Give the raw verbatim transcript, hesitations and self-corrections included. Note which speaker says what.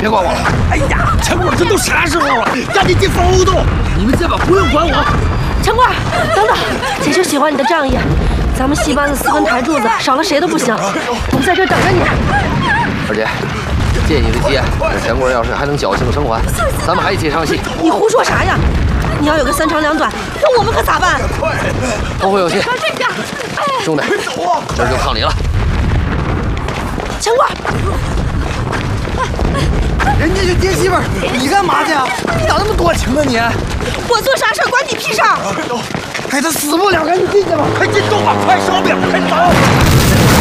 Speaker 1: 别管我了。
Speaker 2: 哎呀，陈贵，这都啥时候了？赶紧进防护洞！
Speaker 1: 你们这边不用管我。
Speaker 3: 陈贵，等等，姐就喜欢你的仗义。咱们戏班子四根台柱子，少了谁都不行。我们在这等着你。
Speaker 1: 二姐，借你的机，这钱贵要是还能侥幸生还，咱们还一起上戏。
Speaker 3: 你胡说啥呀？你要有个三长两短，那我们可咋办？
Speaker 1: 后会有期。兄弟，这就靠你了。
Speaker 3: 陈贵。
Speaker 2: 人家是爹媳妇儿，你干嘛去啊？你哪那么多情啊你？
Speaker 3: 我做啥事关你屁事儿？
Speaker 2: 哎，他死不了，赶紧进去吧！快进洞吧，快烧饼，快走！